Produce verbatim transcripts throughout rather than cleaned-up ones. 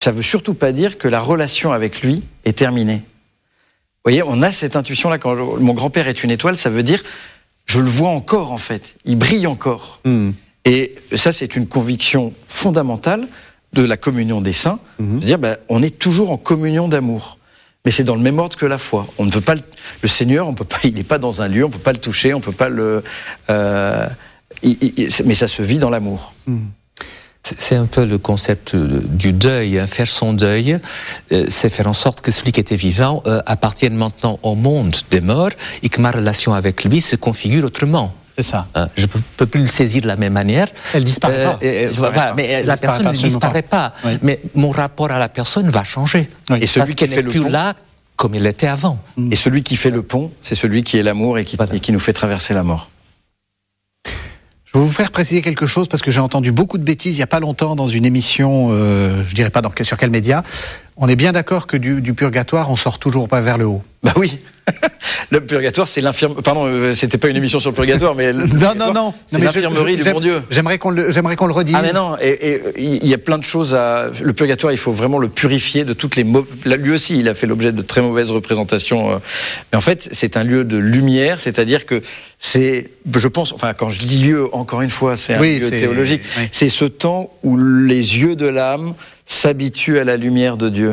ça veut surtout pas dire que la relation avec lui est terminée. Vous voyez, on a cette intuition-là, quand je, mon grand-père est une étoile, ça veut dire, je le vois encore en fait, il brille encore. Mmh. Et ça, c'est une conviction fondamentale de la communion des saints, mmh. c'est-à-dire, ben, on est toujours en communion d'amour. Mais c'est dans le même ordre que la foi. On ne veut pas le, le Seigneur, on peut pas, il n'est pas dans un lieu, on peut pas le toucher, on peut pas le. Euh, il, il, mais ça se vit dans l'amour. Mmh. C'est un peu le concept du deuil. Faire son deuil, c'est faire en sorte que celui qui était vivant appartienne maintenant au monde des morts et que ma relation avec lui se configure autrement. C'est ça. Je ne peux plus le saisir de la même manière. Elle disparaît pas. Euh, disparaît voilà, pas. mais Elle la disparaît personne pas, ne disparaît pas. Oui. Mais mon rapport à la personne va changer. Oui. Et celui parce qui qu'elle fait n'est le plus pont, là comme il était avant. Et celui qui fait le pont, c'est celui qui est l'amour et qui, voilà. et qui nous fait traverser la mort. Je vais vous faire préciser quelque chose parce que j'ai entendu beaucoup de bêtises il n'y a pas longtemps dans une émission, euh, je ne dirais pas dans, sur quel média. On est bien d'accord que du, du purgatoire, on sort toujours pas vers le haut. Bah oui. Le purgatoire, c'est l'infirmerie. Pardon, euh, c'était pas une émission sur le purgatoire, mais le non, non, non, c'est l'infirmerie du bon Dieu. J'aimerais qu'on le, j'aimerais qu'on le redise. Ah mais non, et il y a plein de choses à. Le purgatoire, il faut vraiment le purifier de toutes les mauvaises. Lui aussi, il a fait l'objet de très mauvaises représentations. Mais en fait, c'est un lieu de lumière, c'est-à-dire que c'est, je pense, enfin, quand je dis lieu, encore une fois, c'est un oui, lieu c'est... théologique. Oui. C'est ce temps où les yeux de l'âme s'habituent à la lumière de Dieu.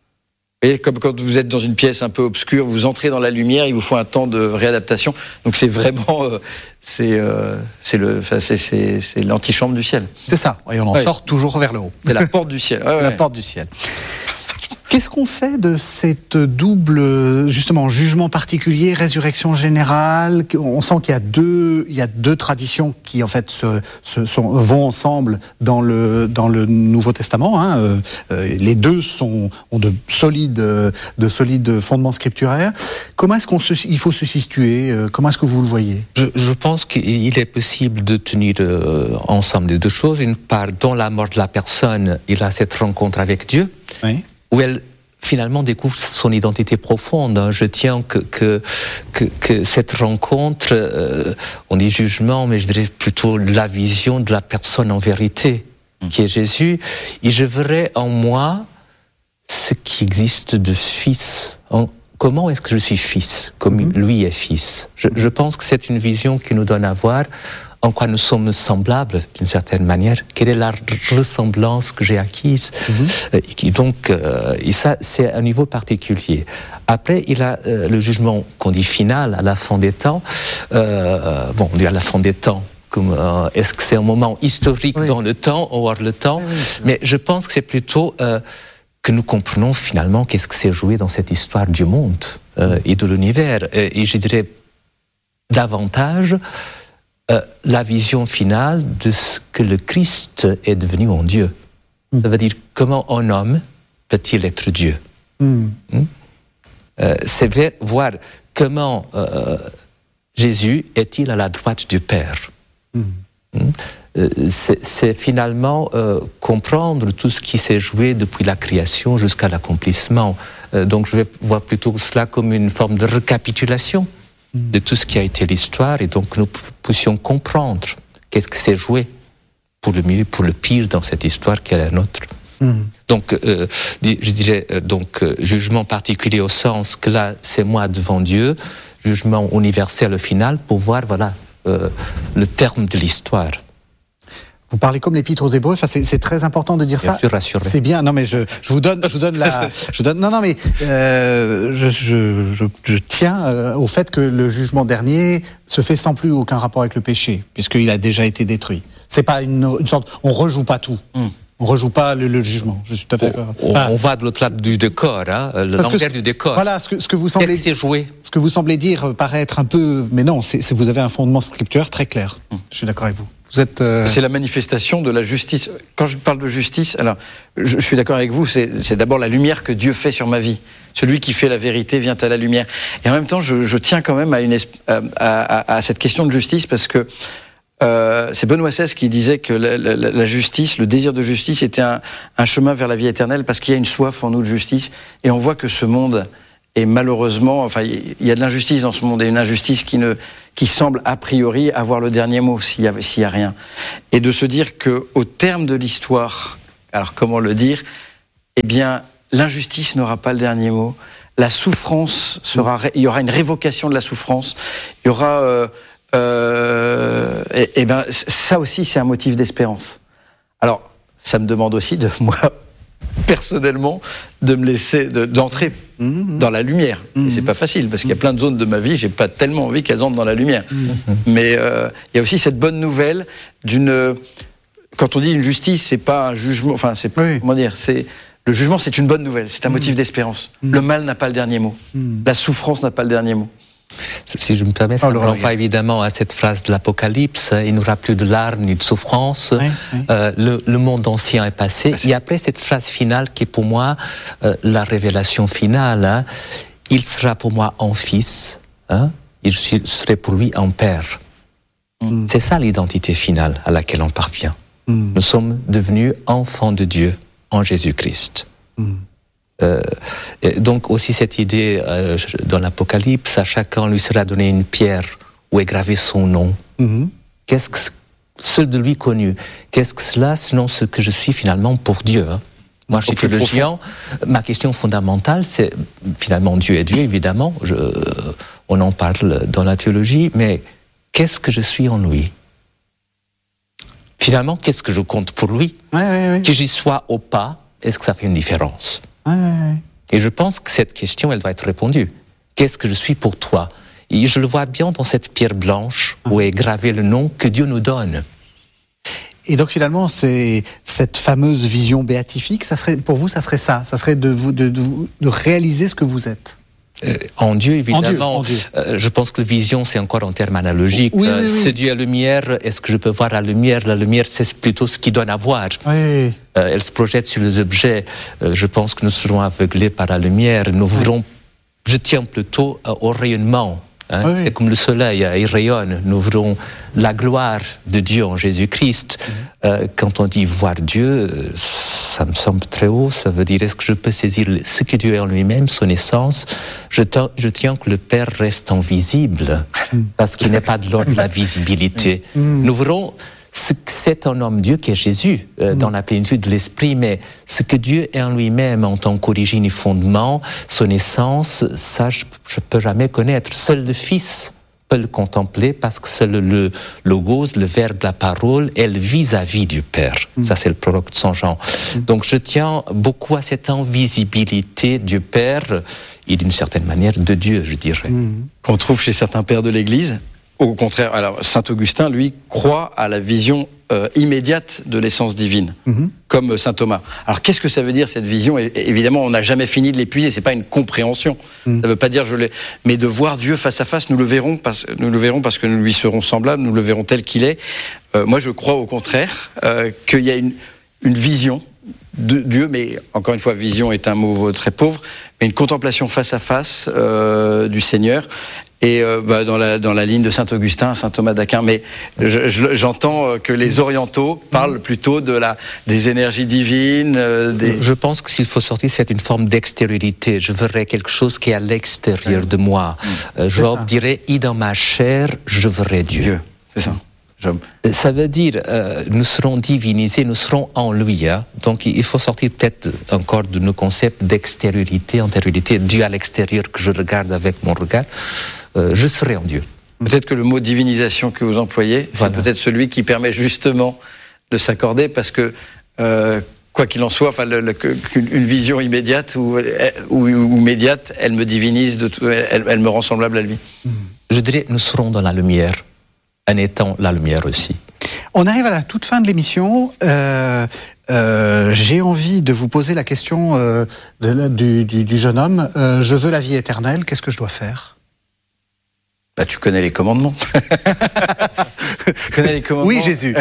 Et comme quand vous êtes dans une pièce un peu obscure, vous entrez dans la lumière, il vous faut un temps de réadaptation. Donc c'est vraiment, euh, c'est, euh, c'est le, enfin, c'est, c'est, c'est l'antichambre du ciel. C'est ça. Et on en ouais. sort toujours vers le haut. C'est la porte du ciel. Ouais, ouais. La porte du ciel. Qu'est-ce qu'on fait de cette double, justement, jugement particulier, résurrection générale? On sent qu'il y a deux, il y a deux traditions qui, en fait, se, se, sont, vont ensemble dans le, dans le Nouveau Testament. Hein. Euh, les deux sont, ont de solides, de solides fondements scripturaires. Comment est-ce qu'on se, il faut se situer? Comment est-ce que vous le voyez? Je, je pense qu'il est possible de tenir euh, ensemble les deux choses. Une part, dans la mort de la personne, il a cette rencontre avec Dieu. Oui. Où elle finalement découvre son identité profonde. Je tiens que, que, que, que cette rencontre, euh, on dit jugement, mais je dirais plutôt la vision de la personne en vérité, mmh. qui est Jésus. Et je verrai en moi ce qui existe de fils. En, comment est-ce que je suis fils, comme mmh. lui est fils? je, je pense que c'est une vision qui nous donne à voir en quoi nous sommes semblables, d'une certaine manière. Quelle est la ressemblance que j'ai acquise? Mm-hmm. Et donc, euh, et ça, c'est un niveau particulier. Après, il a euh, le jugement qu'on dit final, à la fin des temps. Euh, bon, on dit à la fin des temps. Comme, euh, est-ce que c'est un moment historique oui. dans le temps, hors le temps? Oui, oui, mais je pense que c'est plutôt euh, que nous comprenons finalement qu'est-ce que s'est joué dans cette histoire du monde euh, et de l'univers. Et, et je dirais davantage Euh, la vision finale de ce que le Christ est devenu en Dieu. Mm. Ça veut dire comment un homme peut-il être Dieu. Mm. Mm? Euh, c'est ver, voir comment euh, Jésus est-il à la droite du Père. Mm. Mm? Euh, c'est, c'est finalement euh, comprendre tout ce qui s'est joué depuis la création jusqu'à l'accomplissement. Euh, donc je vais voir plutôt cela comme une forme de récapitulation de tout ce qui a été l'histoire, et donc nous puissions comprendre qu'est-ce qui s'est joué pour le mieux, pour le pire dans cette histoire qui est la nôtre. Mmh. Donc, euh, je dirais, donc, jugement particulier au sens que là, c'est moi devant Dieu, jugement universel au final, pour voir, voilà, euh, le terme de l'histoire. Vous parlez comme l'Épître aux Hébreux, enfin, c'est, c'est très important de dire bien ça. Sûr, rassuré. C'est bien. Non, mais je, je vous donne, je vous donne la, je donne. Non, non, mais euh, je, je, je, je tiens euh, au fait que le jugement dernier se fait sans plus aucun rapport avec le péché, puisqu'il a déjà été détruit. C'est pas une, une sorte. On rejoue pas tout. Mm. On rejoue pas le, le jugement. Je suis tout à fait d'accord. On, enfin, on va de l'autre lado du décor, hein, l'envers du décor. Voilà, ce que, ce que vous semblez. C'est joué. Ce que vous semblez dire paraît être un peu, mais non, c'est, c'est vous avez un fondement scripturaire très clair. Mm. Je suis d'accord avec vous. Vous êtes, euh... C'est la manifestation de la justice. Quand je parle de justice, alors je, je suis d'accord avec vous, c'est, c'est d'abord la lumière que Dieu fait sur ma vie. Celui qui fait la vérité vient à la lumière. Et en même temps, je, je tiens quand même à, une, à, à, à cette question de justice, parce que euh, c'est Benoît seize qui disait que la, la, la justice, le désir de justice était un, un chemin vers la vie éternelle, parce qu'il y a une soif en nous de justice. Et on voit que ce monde est malheureusement, enfin, il y a de l'injustice dans ce monde, et une injustice qui ne, qui semble a priori avoir le dernier mot s'il y a, s'il y a rien. Et de se dire que, au terme de l'histoire, alors comment le dire, eh bien, l'injustice n'aura pas le dernier mot. La souffrance sera, il y aura une révocation de la souffrance. Il y aura, euh, euh, et, et ben, ça aussi, c'est un motif d'espérance. Alors, ça me demande aussi de moi, personnellement, de me laisser, de, d'entrer mmh. dans la lumière. Mmh. Et c'est pas facile parce qu'il y a plein de zones de ma vie, j'ai pas tellement envie qu'elles entrent dans la lumière. Mmh. Mais euh, il y a aussi cette bonne nouvelle d'une. Quand on dit une justice, c'est pas un jugement. Enfin, c'est oui. comment dire, c'est. Le jugement, c'est une bonne nouvelle, c'est un motif mmh. d'espérance. Mmh. Le mal n'a pas le dernier mot. Mmh. La souffrance n'a pas le dernier mot. Si je me permets, ça oh, me renvoie évidemment à cette phrase de l'Apocalypse, il n'y aura plus de larmes ni de souffrance, oui, oui. Euh, le, le monde ancien est passé. Merci. Et après cette phrase finale qui est pour moi euh, la révélation finale, hein, il sera pour moi un fils, hein, il serait pour lui un père. Mmh. C'est ça l'identité finale à laquelle on parvient. Mmh. Nous sommes devenus enfants de Dieu en Jésus-Christ. Mmh. Euh, donc aussi cette idée euh, dans l'Apocalypse, à chacun lui sera donné une pierre où est gravé son nom. Mmh. Qu'est-ce que seul de lui connu? Qu'est-ce que cela sinon ce que je suis finalement pour Dieu, hein? Moi, je suis théologien. Ma question fondamentale, c'est finalement Dieu est Dieu, évidemment. Je, on en parle dans la théologie, mais qu'est-ce que je suis en lui? Finalement, qu'est-ce que je compte pour lui? Ouais, ouais, ouais. Que j'y sois ou pas, est-ce que ça fait une différence? Ouais, ouais, ouais. Et je pense que cette question, elle doit être répondue. Qu'est-ce que je suis pour toi? Et je le vois bien dans cette pierre blanche où est gravé le nom que Dieu nous donne. Et donc finalement, c'est cette fameuse vision béatifique, ça serait, pour vous, ça serait ça, ça serait de, vous, de, de, de réaliser ce que vous êtes. Euh, en Dieu, évidemment. En Dieu, en Dieu. Euh, je pense que la vision, c'est encore un terme analogique. Oui, euh, oui, oui. C'est Dieu la lumière. Est-ce que je peux voir la lumière? La lumière, c'est plutôt ce qui donne à voir. Oui. Euh, elle se projette sur les objets. Euh, je pense que nous serons aveuglés par la lumière. Nous oui. verrons, je tiens plutôt euh, au rayonnement. Hein? Oui. C'est comme le soleil, il rayonne. Nous verrons la gloire de Dieu en Jésus-Christ. Oui. Euh, quand on dit voir Dieu, ça me semble très haut. Ça veut dire, est-ce que je peux saisir ce que Dieu est en lui-même, son essence? Je, t- je tiens que le Père reste invisible, mm. parce qu'il n'est pas de l'ordre de la visibilité. Mm. Nous verrons ce que c'est un homme-Dieu qui est Jésus, euh, mm. dans la plénitude de l'Esprit, mais ce que Dieu est en lui-même en tant qu'origine et fondement, son essence, ça, je ne peux jamais connaître. Seul le Fils peut le contempler parce que c'est le, le logos, le verbe, la parole, est le vis-à-vis du Père. Mm. Ça, c'est le prologue de Saint Jean. Mm. Donc, je tiens beaucoup à cette invisibilité du Père et d'une certaine manière de Dieu, je dirais. Mm. Qu'on trouve chez certains pères de l'Église. Au contraire, alors Saint Augustin, lui, croit à la vision euh, immédiate de l'essence divine, mm-hmm. comme Saint Thomas. Alors, qu'est-ce que ça veut dire, cette vision? Et, évidemment, on n'a jamais fini de l'épuiser, c'est pas une compréhension. Mm. Ça veut pas dire je l'ai... Mais de voir Dieu face à face, nous le verrons parce, nous le verrons parce que nous lui serons semblables, nous le verrons tel qu'il est. Euh, moi, je crois au contraire euh, qu'il y a une, une vision de Dieu, mais encore une fois, vision est un mot très pauvre, mais une contemplation face à face euh, du Seigneur. Et euh, bah, dans, la, dans la ligne de Saint Augustin, Saint Thomas d'Aquin, mais je, je, j'entends que les orientaux parlent plutôt de la, des énergies divines. Euh, des... Je pense que s'il faut sortir, c'est une forme d'extériorité. Je verrai quelque chose qui est à l'extérieur ouais. de moi. Mmh. Euh, Job dirait, « I dans ma chair, je verrai Dieu. » Dieu, c'est ça. Job. Ça veut dire, euh, nous serons divinisés, nous serons en lui. Hein. Donc il faut sortir peut-être encore de nos concepts d'extériorité, antériorité, Dieu à l'extérieur que je regarde avec mon regard. Euh, je serai en Dieu. Peut-être que le mot divinisation que vous employez, voilà. c'est peut-être celui qui permet justement de s'accorder, parce que, euh, quoi qu'il en soit, enfin, le, le, une vision immédiate ou, ou, ou médiate, elle me divinise, de tout, elle, elle me rend semblable à lui. Je dirais, nous serons dans la lumière, en étant la lumière aussi. On arrive à la toute fin de l'émission. Euh, euh, j'ai envie de vous poser la question euh, de la, du, du, du jeune homme. Euh, je veux la vie éternelle, qu'est-ce que je dois faire ? Bah, tu connais les commandements. Tu connais les commandements. Oui, Jésus.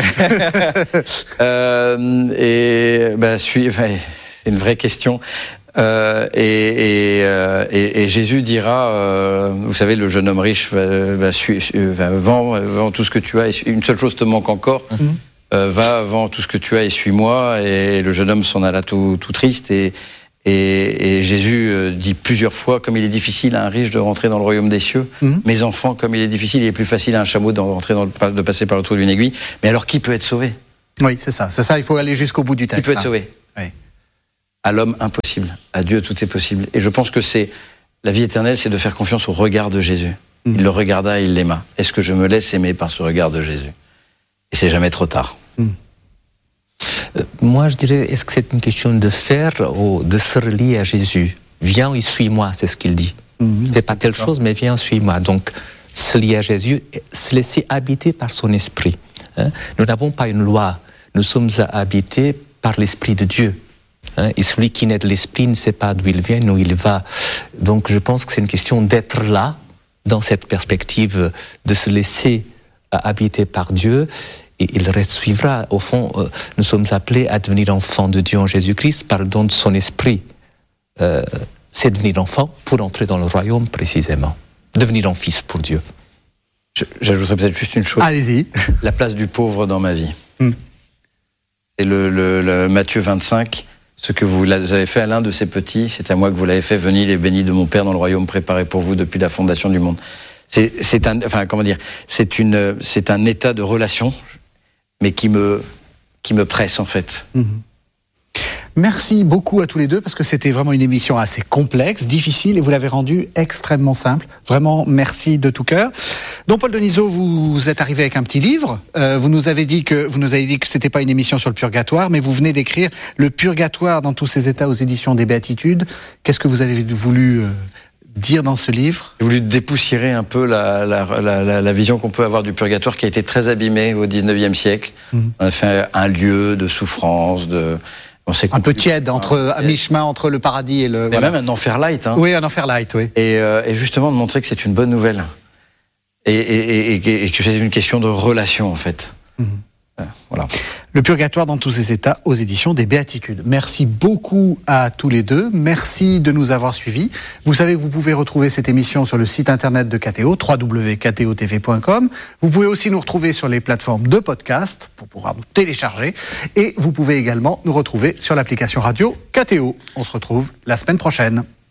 euh, et bah, suis, enfin, c'est une vraie question. Euh, et, et, euh, et, et Jésus dira, euh, vous savez, le jeune homme riche va, va, su, va vend, vend tout ce que tu as. Et une seule chose te manque encore. Mm-hmm. Euh, va, vends tout ce que tu as et suis-moi. Et le jeune homme s'en alla tout, tout triste. Et Et, et Jésus dit plusieurs fois, comme il est difficile à un riche de rentrer dans le royaume des cieux, mmh. mes enfants, comme il est difficile, il est plus facile à un chameau de rentrer dans le, de passer par le trou d'une aiguille. Mais alors, qui peut être sauvé ? Oui, c'est ça. C'est ça. Il faut aller jusqu'au bout du texte. Qui peut être sauvé ? Oui. à l'homme impossible. À Dieu, tout est possible. Et je pense que c'est la vie éternelle, c'est de faire confiance au regard de Jésus. Mmh. Il le regarda, il l'aima. Est-ce que je me laisse aimer par ce regard de Jésus? Et c'est jamais trop tard. Mmh. Euh, moi, je dirais, est-ce que c'est une question de faire ou de se relier à Jésus? Viens et suis-moi, c'est ce qu'il dit. Mmh, fais pas telle chose, mais viens, suis-moi. Donc, se lier à Jésus, se laisser habiter par son esprit. Hein? Nous n'avons pas une loi, nous sommes habités par l'esprit de Dieu. Hein? Et celui qui naît de l'esprit ne sait pas d'où il vient, où il va. Donc, je pense que c'est une question d'être là, dans cette perspective de se laisser habiter par Dieu. Et il reste suivra. Au fond, euh, nous sommes appelés à devenir enfants de Dieu en Jésus-Christ par le don de son esprit. Euh, c'est devenir enfant pour entrer dans le royaume précisément. Devenir un fils pour Dieu. Je, j'ajouterais peut-être juste une chose. Allez-y. La place du pauvre dans ma vie. Mm. C'est le, le, le Matthieu vingt-cinq. Ce que vous avez fait à l'un de ces petits, c'est à moi que vous l'avez fait. Venez les bénis de mon Père dans le royaume préparé pour vous depuis la fondation du monde. C'est, c'est un, enfin comment dire, c'est une, c'est un état de relation, mais qui me, qui me presse en fait. Mm-hmm. Merci beaucoup à tous les deux parce que c'était vraiment une émission assez complexe, difficile et vous l'avez rendue extrêmement simple. Vraiment, merci de tout cœur. Donc Paul Denisot, vous êtes arrivé avec un petit livre. Euh, vous nous avez dit que vous nous avez dit que c'était pas une émission sur le purgatoire, mais vous venez d'écrire Le Purgatoire dans tous ses états aux éditions des Béatitudes. Qu'est-ce que vous avez voulu euh, dire dans ce livre? J'ai voulu dépoussiérer un peu la, la, la, la, la vision qu'on peut avoir du purgatoire qui a été très abîmée au dix-neuvième siècle. Mmh. On a fait un lieu de souffrance, de... On un peu tiède, entre, à mi-chemin entre le paradis et le... Et voilà. même un enfer light. Hein. Oui, un enfer light, oui. Et, euh, et justement de montrer que c'est une bonne nouvelle. Et, et, et, et que c'est une question de relation, en fait. Mmh. Voilà. Le Purgatoire dans tous ses états aux éditions des Béatitudes. Merci beaucoup à tous les deux. Merci de nous avoir suivis. Vous savez que vous pouvez retrouver cette émission sur le site internet de K T O, w w w point k t o t v point com. Vous pouvez aussi nous retrouver sur les plateformes de podcast pour pouvoir nous télécharger. Et vous pouvez également nous retrouver sur l'application radio K T O. On se retrouve la semaine prochaine.